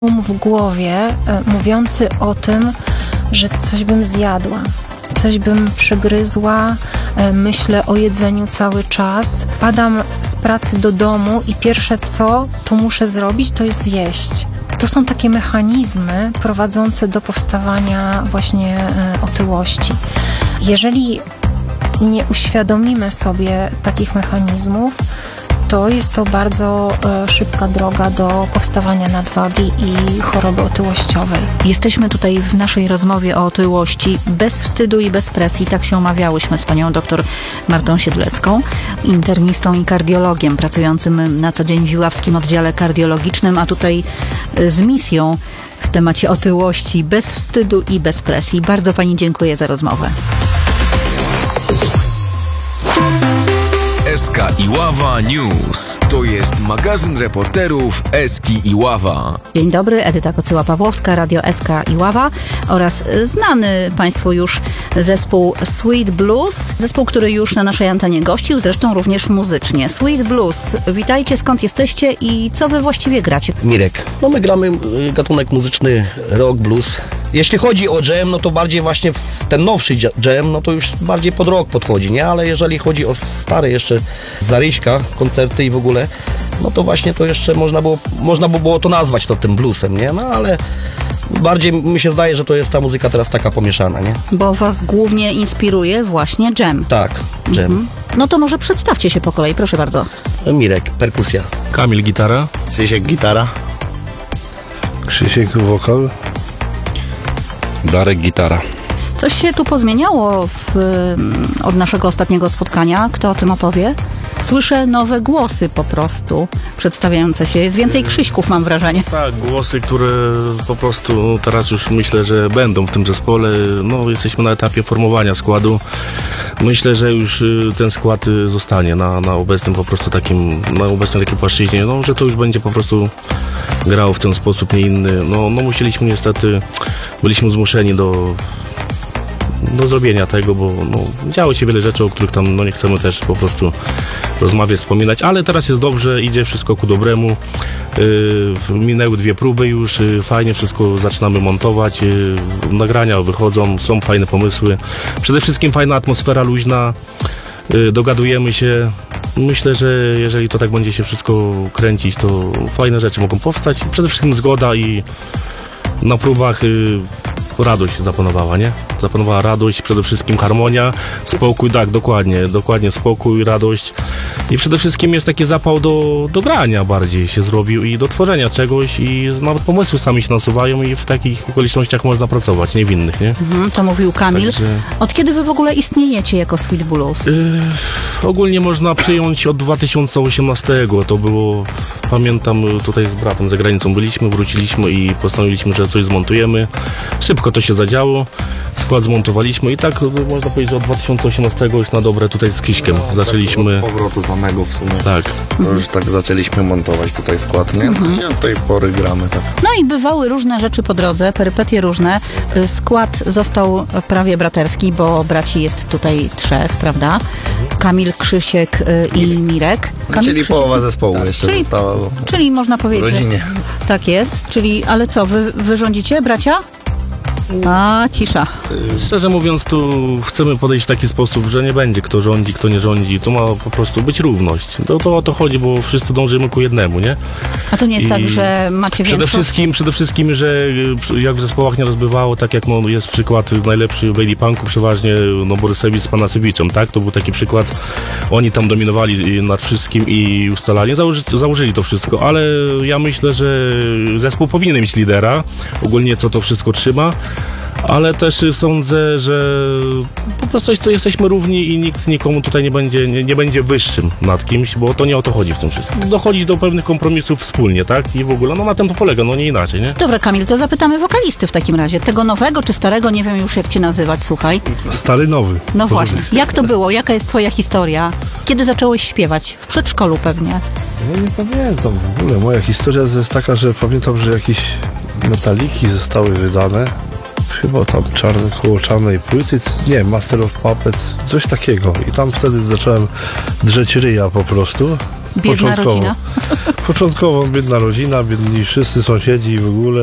w głowie mówiący o tym, że coś bym zjadła, coś bym przegryzła, myślę o jedzeniu cały czas. Padam z pracy do domu i pierwsze co tu muszę zrobić, to jest zjeść. To są takie mechanizmy prowadzące do powstawania właśnie otyłości. Jeżeli nie uświadomimy sobie takich mechanizmów, to jest to bardzo szybka droga do powstawania nadwagi i choroby otyłościowej. Jesteśmy tutaj w naszej rozmowie o otyłości bez wstydu i bez presji. Tak się omawiałyśmy z panią dr Martą Siedlecką, internistą i kardiologiem pracującym na co dzień w Iławskim Oddziale Kardiologicznym, a tutaj z misją w temacie otyłości bez wstydu i bez presji. Bardzo pani dziękuję za rozmowę. SK Iława News. To jest magazyn reporterów Eski Iława. Dzień dobry, Edyta Kocyła-Pawłowska, Radio SK Iława oraz znany państwu już zespół Sweet Blues. Zespół, który już na naszej antenie gościł, zresztą również muzycznie. Sweet Blues, witajcie, skąd jesteście i co wy właściwie gracie? Mirek. No my gramy gatunek muzyczny rock, blues. Jeśli chodzi o jam, no to bardziej właśnie ten nowszy jam, no to już bardziej pod rock podchodzi, nie? Ale jeżeli chodzi o stare jeszcze zaryśka, koncerty i w ogóle, no to właśnie to jeszcze można by było to nazwać to tym bluesem, nie? No ale bardziej mi się zdaje, że to jest ta muzyka teraz taka pomieszana, nie? Bo was głównie inspiruje właśnie jam. Tak, jam. No to może przedstawcie się po kolei, proszę bardzo. Mirek, perkusja. Kamil, gitara. Krzysiek, gitara. Krzysiek, wokal. Darek, gitara. Coś się tu pozmieniało od naszego ostatniego spotkania. Kto o tym opowie? Słyszę nowe głosy po prostu przedstawiające się. Jest więcej Krzyśków, mam wrażenie. Tak, głosy, które po prostu teraz już myślę, że będą w tym zespole. No, jesteśmy na etapie formowania składu. Myślę, że już ten skład zostanie na obecnym po prostu na obecnej takiej płaszczyźnie, no, że to już będzie po prostu grało w ten sposób, nie inny. No musieliśmy niestety, byliśmy zmuszeni do zrobienia tego, bo działo się wiele rzeczy, o których tam nie chcemy też po prostu rozmawiać, wspominać, ale teraz jest dobrze, idzie wszystko ku dobremu. Minęły 2 próby już, fajnie wszystko zaczynamy montować, nagrania wychodzą, są fajne pomysły, przede wszystkim fajna atmosfera luźna, dogadujemy się. Myślę, że jeżeli to tak będzie się wszystko kręcić, to fajne rzeczy mogą powstać, przede wszystkim zgoda i na próbach radość zapanowała, nie? Zapanowała radość, przede wszystkim harmonia, spokój, tak, dokładnie spokój, radość i przede wszystkim jest taki zapał do grania bardziej się zrobił i do tworzenia czegoś i nawet pomysły sami się nasuwają i w takich okolicznościach można pracować, nie w innych, nie? To mówił Kamil. Także... Od kiedy wy w ogóle istniejecie jako Sweet Blues? Ogólnie można przyjąć od 2018, to było, pamiętam, tutaj z bratem za granicą byliśmy, wróciliśmy i postanowiliśmy, że coś zmontujemy. Szybko to się zadziało, skład zmontowaliśmy i tak można powiedzieć, że od 2018 już na dobre tutaj z Krzyśkiem zaczęliśmy. Od powrotu samego w sumie. Tak. To już tak zaczęliśmy montować tutaj skład, nie? I od tej pory gramy tak. No i bywały różne rzeczy po drodze, perypetie różne. Skład został prawie braterski, bo braci jest tutaj 3, prawda? Kamil, Krzysiek i Mirek. Kamil, Czyli Krzysiek... połowa zespołu jeszcze została. Czyli można w powiedzieć, rodzinie. że tak jest. Czyli, ale co, wy rządzicie, bracia? A, cisza. Szczerze mówiąc, tu chcemy podejść w taki sposób, że nie będzie kto rządzi, kto nie rządzi. Tu ma po prostu być równość. To o to chodzi, bo wszyscy dążymy ku jednemu, nie? A to nie jest tak, że macie większość? Przede wszystkim, że jak w zespołach nie rozbywało, tak jak jest przykład najlepszy w Bailey Punku, przeważnie Borysewicz z Panasewiczem, tak? To był taki przykład. Oni tam dominowali nad wszystkim i ustalali, założyli to wszystko, ale ja myślę, że zespół powinien mieć lidera, ogólnie co to wszystko trzyma. Ale też sądzę, że po prostu jesteśmy równi i nikt nikomu tutaj nie będzie wyższym nad kimś, bo to nie o to chodzi w tym wszystkim. Dochodzi do pewnych kompromisów wspólnie, tak? I w ogóle, na tym to polega, nie inaczej, nie? Dobra, Kamil, to zapytamy wokalisty w takim razie. Tego nowego czy starego, nie wiem już jak cię nazywać, słuchaj. Stary, nowy. No właśnie, jak to było? Jaka jest twoja historia? Kiedy zacząłeś śpiewać? W przedszkolu pewnie. Ja nie pamiętam w ogóle. Moja historia jest taka, że pamiętam, że jakieś metaliki zostały wydane. Chyba tam koło czarnej płyty, nie, Master of Puppets, coś takiego. I tam wtedy zacząłem drzeć ryja po prostu. Biedna rodzina. Początkowo biedna rodzina, biedni wszyscy sąsiedzi i w ogóle.